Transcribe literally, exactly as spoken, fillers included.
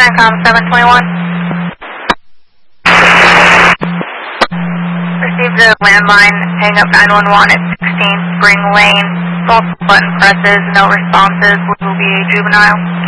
CARENCOM seven twenty-one. Received a landline, hang up nine one one at sixteen Spring Lane. Multiple button presses, no responses. Will be a juvenile.